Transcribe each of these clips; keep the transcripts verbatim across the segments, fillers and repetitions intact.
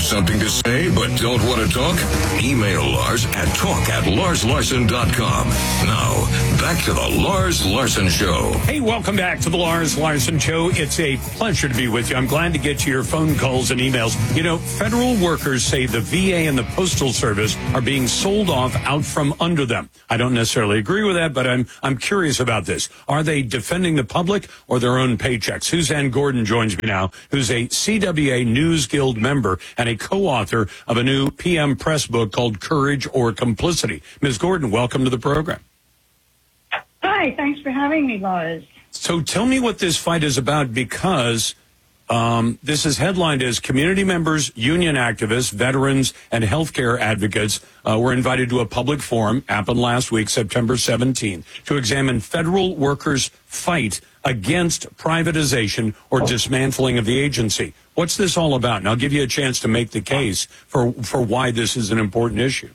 something to say but don't want to talk? Email Lars at talk at lars larson dot com. Now, back to the Lars Larson Show. Hey, welcome back to the Lars Larson Show. It's a pleasure to be with you. I'm glad to get to your phone calls and emails. You know, federal workers say the V A and the Postal Service are being sold off out from under them. I don't necessarily agree with that, but I'm I'm curious about this. Are they defending the public or their own paychecks? Suzanne Gordon joins me now, who's a C W A News Guild member and a co-author of a new P M Press book called Courage or Complicity. Miz Gordon, welcome to the program. Hi, thanks for having me, Lars. So tell me what this fight is about, because um, this is headlined as community members, union activists, veterans, and healthcare advocates uh, were invited to a public forum, happened last week, September seventeenth, to examine federal workers' fight against privatization or dismantling of the agency. What's this all about? And I'll give you a chance to make the case for, for why this is an important issue.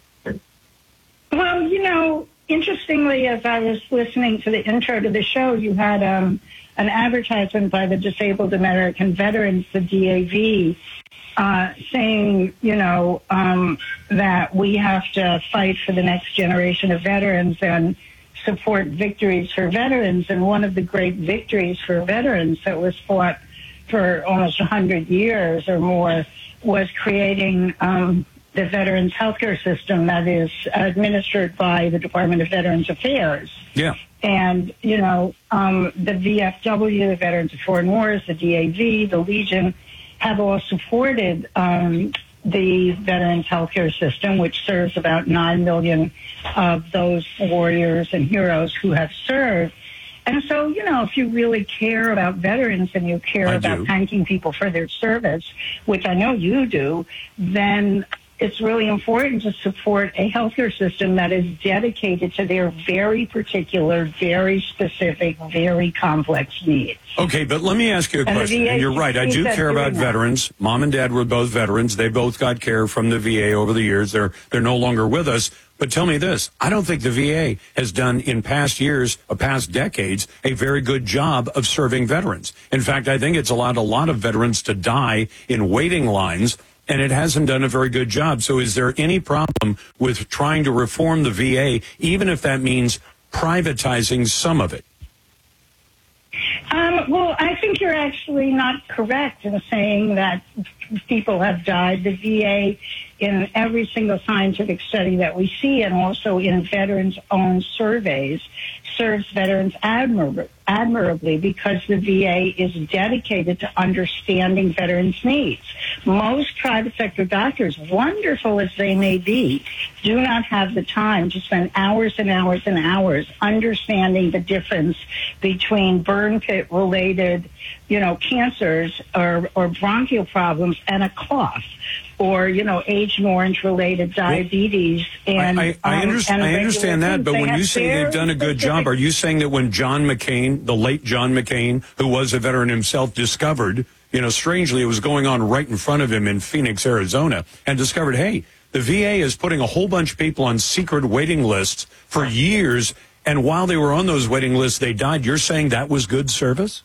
Well, you know, interestingly, as I was listening to the intro to the show, you had um, an advertisement by the Disabled American Veterans, the D A V, uh, saying, you know, um, that we have to fight for the next generation of veterans and support victories for veterans. And one of the great victories for veterans that was fought for almost one hundred years or more was creating um, the Veterans Healthcare System that is administered by the Department of Veterans Affairs. Yeah. And, you know, um, the V F W, the Veterans of Foreign Wars, the D A V, the Legion, have all supported um, the Veterans Healthcare System, which serves about nine million of those warriors and heroes who have served. And so, you know, if you really care about veterans and you care I about do. thanking people for their service, which I know you do, then it's really important to support a healthcare system that is dedicated to their very particular, very specific, very complex needs. Okay, but let me ask you a And the question. V A And you're right. I do succeeds at care about doing that. veterans. Mom and Dad were both veterans. They both got care from the V A over the years. They're they're no longer with us. But tell me this. I don't think the V A has done in past years, or past decades, a very good job of serving veterans. In fact, I think it's allowed a lot of veterans to die in waiting lines, and it hasn't done a very good job. So is there any problem with trying to reform the V A, even if that means privatizing some of it? Um, well, I think you're actually not correct in saying that people have died. The V A, in every single scientific study that we see, and also in veterans' own surveys, serves veterans admirably, admirably because the V A is dedicated to understanding veterans' needs. Most private sector doctors, wonderful as they may be, do not have the time to spend hours and hours and hours understanding the difference between burn pit related, you know, cancers or, or bronchial problems and a cough, or, you know, Agent Orange related diabetes. And I, I, I, um, understand, and I understand that, but they when have you say they've very done a good job, specific- are you saying that when John McCain, the late John McCain, who was a veteran himself, discovered, you know, strangely, it was going on right in front of him in Phoenix, Arizona, and discovered, hey, the V A is putting a whole bunch of people on secret waiting lists for years, and while they were on those waiting lists, they died. You're saying that was good service?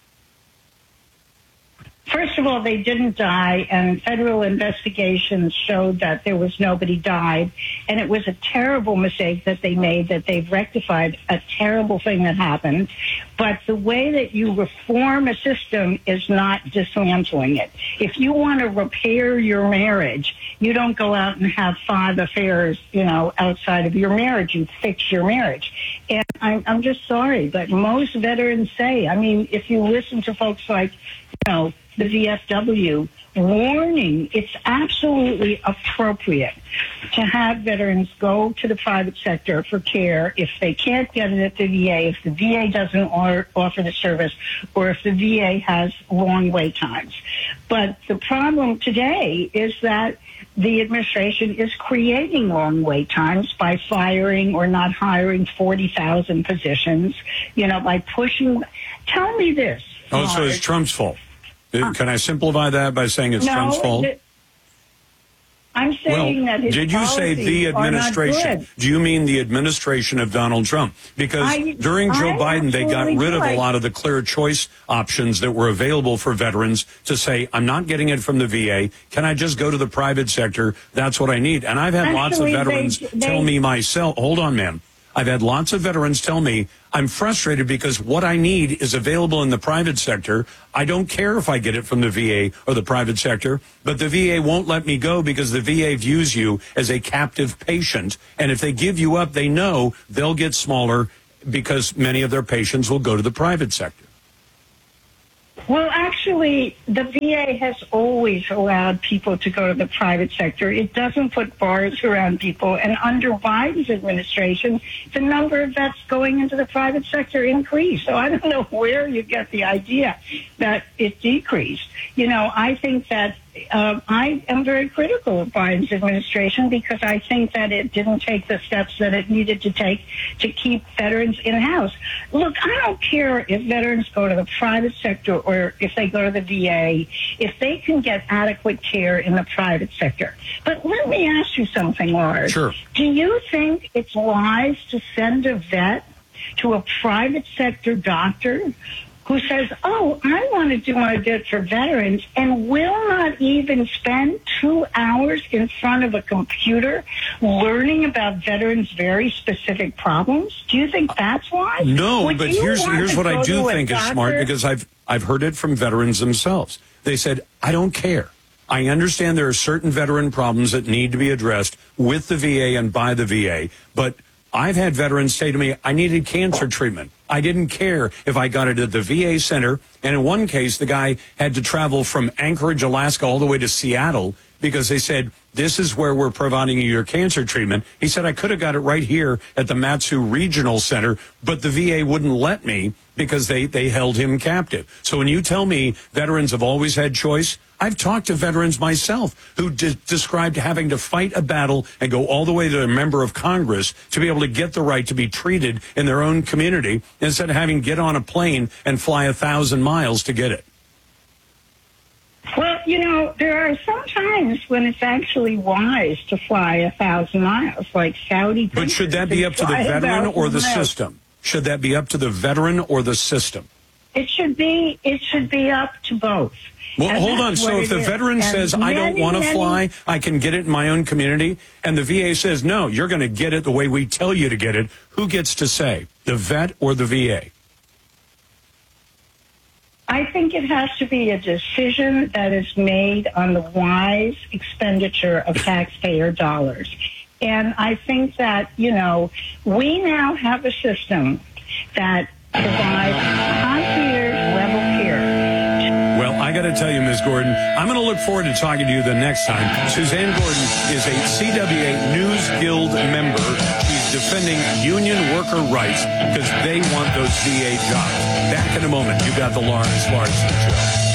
First of all, they didn't die, and federal investigations showed that there was nobody died, and it was a terrible mistake that they made, that they've rectified a terrible thing that happened. But the way that you reform a system is not dismantling it. If you want to repair your marriage, you don't go out and have five affairs, you know, outside of your marriage. You fix your marriage. And I'm, I'm just sorry, but most veterans say, I mean, if you listen to folks like, you know, the V F W warning, it's absolutely appropriate to have veterans go to the private sector for care if they can't get it at the V A, if the V A doesn't or, offer the service, or if the V A has long wait times. But the problem today is that the administration is creating long wait times by firing or not hiring forty thousand positions, you know, by pushing. Tell me this. Oh, so it's Trump's fault. Can I simplify that by saying it's no, Trump's fault? It, I'm saying well, that his did you say the administration? Do you mean the administration of Donald Trump? Because I, during Joe I Biden, they got rid of do. a lot of the clear choice options that were available for veterans to say, I'm not getting it from the V A. Can I just go to the private sector? That's what I need. And I've had Actually, lots of veterans they, they, tell me myself, hold on, ma'am. I've had lots of veterans tell me I'm frustrated because what I need is available in the private sector. I don't care if I get it from the V A or the private sector, but the V A won't let me go because the V A views you as a captive patient. And if they give you up, they know they'll get smaller because many of their patients will go to the private sector. Well, actually, the V A has always allowed people to go to the private sector. It doesn't put bars around people. And under Biden's administration, the number of vets going into the private sector increased. So I don't know where you get the idea that it decreased. You know, I think that uh, I am very critical of Biden's administration because I think that it didn't take the steps that it needed to take to keep veterans in-house. Look, I don't care if veterans go to the private sector or if they go to the V A, if they can get adequate care in the private sector. But let me ask you something, Lars. Sure. Do you think it's wise to send a vet to a private sector doctor who says, oh, I want to do my bit for veterans and will not even spend two hours in front of a computer learning about veterans' very specific problems? Do you think that's wise? No, Would but you here's want here's to what I go do to a think is doctor? smart because I've I've heard it from veterans themselves. They said, I don't care. I understand there are certain veteran problems that need to be addressed with the V A and by the V A, but I've had veterans say to me, I needed cancer treatment. I didn't care if I got it at the V A center. And in one case, the guy had to travel from Anchorage, Alaska, all the way to Seattle because they said, this is where we're providing you your cancer treatment. He said, I could have got it right here at the Matsu Regional Center, but the V A wouldn't let me because they, they held him captive. So when you tell me veterans have always had choice, I've talked to veterans myself who de- described having to fight a battle and go all the way to a member of Congress to be able to get the right to be treated in their own community instead of having to get on a plane and fly a thousand miles to get it. Well, you know, there are some times when it's actually wise to fly a thousand miles, like Saudi. But should that be up to the veteran or the system? Should that be up to the veteran or the system? It should be. It should be up to both. Well, and hold on. So if the veteran says, I don't want to fly, I can get it in my own community, and the V A says, no, you're going to get it the way we tell you to get it, who gets to say, the vet or the V A? I think it has to be a decision that is made on the wise expenditure of taxpayer dollars. And I think that, you know, we now have a system that provides concierge-level care. Well, I got to tell you, Miz Gordon, I'm going to look forward to talking to you the next time. Suzanne Gordon is a C W A News Guild member. She's defending union worker rights because they want those V A jobs. Back in a moment, you've got the Lars Larson Show.